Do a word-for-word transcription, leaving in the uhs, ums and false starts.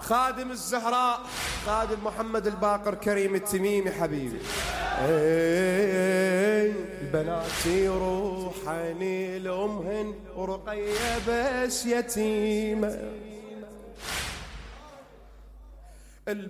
خادم الزهراء، خادم محمد الباقر كريم التميمي حبيبي. البنات يروحن لأمهن ورقية بس يتيمة،